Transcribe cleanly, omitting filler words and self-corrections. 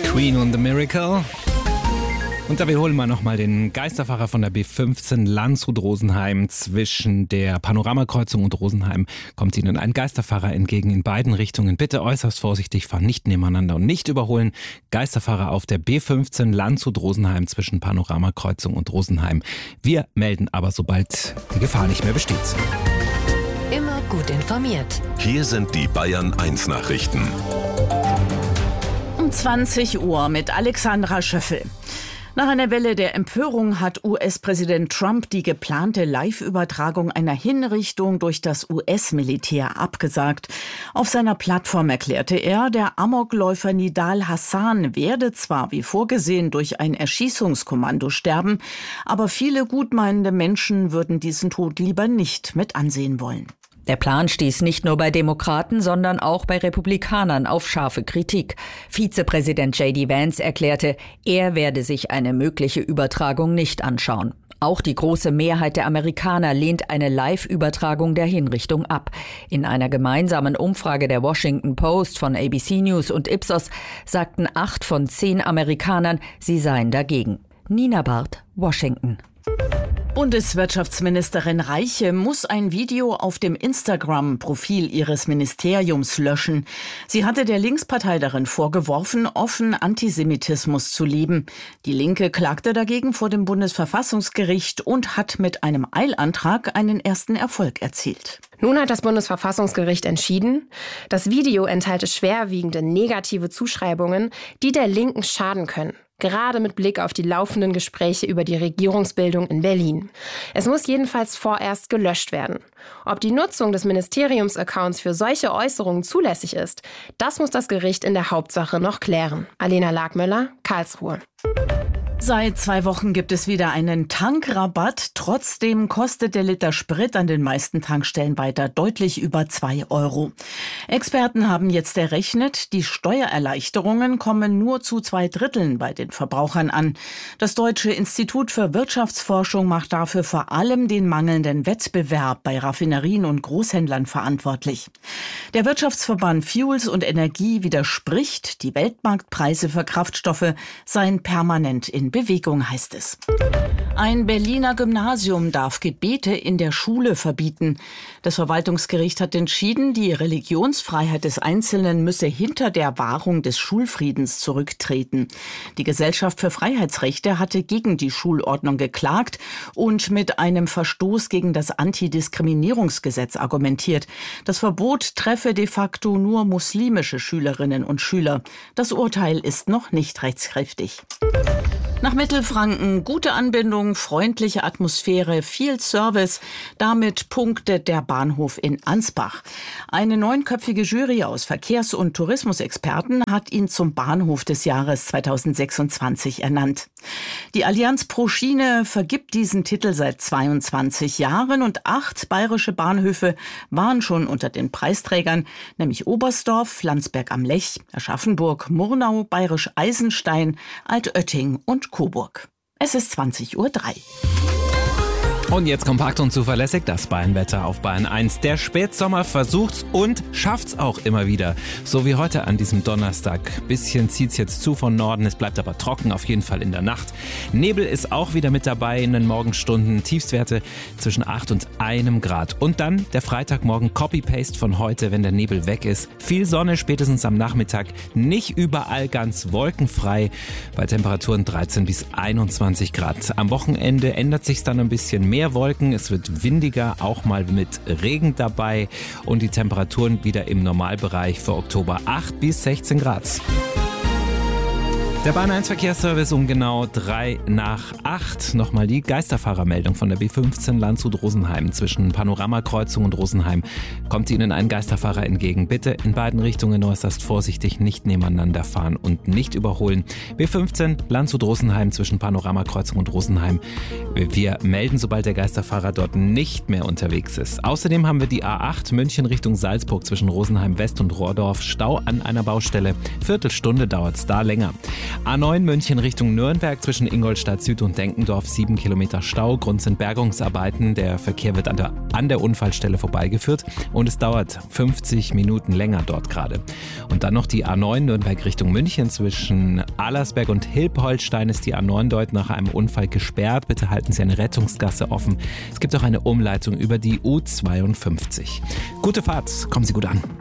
Queen und The Miracle. Und da wiederholen wir nochmal den Geisterfahrer von der B15 Landshut-Rosenheim. Zwischen der Panoramakreuzung und Rosenheim kommt Ihnen ein Geisterfahrer entgegen in beiden Richtungen. Bitte äußerst vorsichtig fahren, nicht nebeneinander und nicht überholen. Geisterfahrer auf der B15 Landshut-Rosenheim zwischen Panoramakreuzung und Rosenheim. Wir melden aber, sobald die Gefahr nicht mehr besteht. Immer gut informiert. Hier sind die Bayern 1 Nachrichten. Um 20 Uhr mit Alexandra Schöffel. Nach einer Welle der Empörung hat US-Präsident Trump die geplante Live-Übertragung einer Hinrichtung durch das US-Militär abgesagt. Auf seiner Plattform erklärte er, der Amokläufer Nidal Hassan werde zwar wie vorgesehen durch ein Erschießungskommando sterben, aber viele gutmeinende Menschen würden diesen Tod lieber nicht mit ansehen wollen. Der Plan stieß nicht nur bei Demokraten, sondern auch bei Republikanern auf scharfe Kritik. Vizepräsident J.D. Vance erklärte, er werde sich eine mögliche Übertragung nicht anschauen. Auch die große Mehrheit der Amerikaner lehnt eine Live-Übertragung der Hinrichtung ab. In einer gemeinsamen Umfrage der Washington Post von ABC News und Ipsos sagten 8 von 10 Amerikanern, sie seien dagegen. Nina Barth, Washington. Bundeswirtschaftsministerin Reiche muss ein Video auf dem Instagram-Profil ihres Ministeriums löschen. Sie hatte der Linkspartei darin vorgeworfen, offen Antisemitismus zu leben. Die Linke klagte dagegen vor dem Bundesverfassungsgericht und hat mit einem Eilantrag einen ersten Erfolg erzielt. Nun hat das Bundesverfassungsgericht entschieden, das Video enthalte schwerwiegende negative Zuschreibungen, die der Linken schaden können. Gerade mit Blick auf die laufenden Gespräche über die Regierungsbildung in Berlin. Es muss jedenfalls vorerst gelöscht werden. Ob die Nutzung des Ministeriumsaccounts für solche Äußerungen zulässig ist, das muss das Gericht in der Hauptsache noch klären. Alena Lagmöller, Karlsruhe. Seit 2 Wochen gibt es wieder einen Tankrabatt. Trotzdem kostet der Liter Sprit an den meisten Tankstellen weiter deutlich über 2 €. Experten haben jetzt errechnet, die Steuererleichterungen kommen nur zu 2/3 bei den Verbrauchern an. Das Deutsche Institut für Wirtschaftsforschung macht dafür vor allem den mangelnden Wettbewerb bei Raffinerien und Großhändlern verantwortlich. Der Wirtschaftsverband Fuels und Energie widerspricht, die Weltmarktpreise für Kraftstoffe seien permanent in Bewegung, heißt es. Ein Berliner Gymnasium darf Gebete in der Schule verbieten. Das Verwaltungsgericht hat entschieden, die Religionsfreiheit des Einzelnen müsse hinter der Wahrung des Schulfriedens zurücktreten. Die Gesellschaft für Freiheitsrechte hatte gegen die Schulordnung geklagt und mit einem Verstoß gegen das Antidiskriminierungsgesetz argumentiert. Das Verbot treffe de facto nur muslimische Schülerinnen und Schüler. Das Urteil ist noch nicht rechtskräftig. Nach Mittelfranken gute Anbindung, freundliche Atmosphäre, viel Service. Damit punktet der Bahnhof in Ansbach. Eine 9-köpfige Jury aus Verkehrs- und Tourismusexperten hat ihn zum Bahnhof des Jahres 2026 ernannt. Die Allianz pro Schiene vergibt diesen Titel seit 22 Jahren und 8 bayerische Bahnhöfe waren schon unter den Preisträgern, nämlich Oberstdorf, Landsberg am Lech, Aschaffenburg, Murnau, Bayerisch Eisenstein, Altötting und Coburg. Es ist 20:03 Uhr. Und jetzt kompakt und zuverlässig das Bayernwetter auf Bayern 1. Der Spätsommer versucht's und schafft's auch immer wieder. So wie heute an diesem Donnerstag. Bisschen zieht's jetzt zu von Norden, es bleibt aber trocken, auf jeden Fall in der Nacht. Nebel ist auch wieder mit dabei in den Morgenstunden. Tiefstwerte zwischen 8 und 1 Grad. Und dann der Freitagmorgen Copy-Paste von heute, wenn der Nebel weg ist. Viel Sonne spätestens am Nachmittag. Nicht überall ganz wolkenfrei. Bei Temperaturen 13 bis 21 Grad. Am Wochenende ändert sich's dann ein bisschen mehr. Wolken, es wird windiger, auch mal mit Regen dabei und die Temperaturen wieder im Normalbereich für Oktober 8 bis 16 Grad. Der Bahn 1 Verkehrsservice um genau 3 nach 8. Nochmal die Geisterfahrermeldung von der B15 Landshut-Rosenheim. Zwischen Panoramakreuzung und Rosenheim kommt Ihnen ein Geisterfahrer entgegen. Bitte in beiden Richtungen äußerst vorsichtig, nicht nebeneinander fahren und nicht überholen. B15 Landshut-Rosenheim zwischen Panoramakreuzung und Rosenheim. Wir melden, sobald der Geisterfahrer dort nicht mehr unterwegs ist. Außerdem haben wir die A8 München Richtung Salzburg zwischen Rosenheim West und Rohrdorf. Stau an einer Baustelle. Viertelstunde dauert es da länger. A9 München Richtung Nürnberg zwischen Ingolstadt Süd und Denkendorf 7 Kilometer Stau. Grund sind Bergungsarbeiten. Der Verkehr wird an der Unfallstelle vorbeigeführt und es dauert 50 Minuten länger dort gerade. Und dann noch die A9 Nürnberg Richtung München zwischen Allersberg und Hilpoltstein ist die A9 dort nach einem Unfall gesperrt. Bitte halten Sie eine Rettungsgasse offen. Es gibt auch eine Umleitung über die U52. Gute Fahrt, kommen Sie gut an.